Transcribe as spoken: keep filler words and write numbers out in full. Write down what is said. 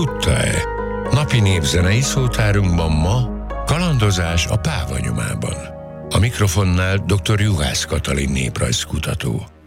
tudta-e? Napi népzenei szótárunkban ma kalandozás a Páva nyomában. A mikrofonnál dr. Juhász Katalin néprajzkutató.